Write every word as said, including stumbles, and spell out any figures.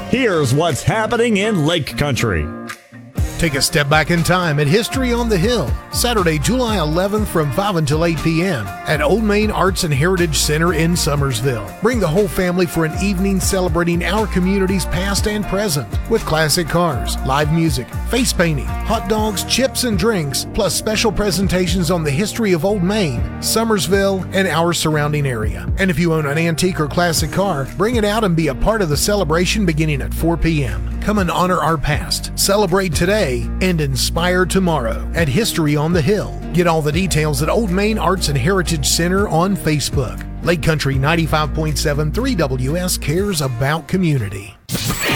Here's what's happening in Lake Country. Take a step back in time at History on the Hill, Saturday, July eleventh from five until eight p.m. at Old Main Arts and Heritage Center in Summersville. Bring the whole family for an evening celebrating our community's past and present with classic cars, live music, face painting, hot dogs, chips, and drinks, plus special presentations on the history of Old Main, Summersville, and our surrounding area. And if you own an antique or classic car, bring it out and be a part of the celebration beginning at four p.m. Come and honor our past, celebrate today, and inspire tomorrow at History on the Hill. Get all the details at Old Main Arts and Heritage Center on Facebook. Lake Country ninety-five point seven three W S cares about community.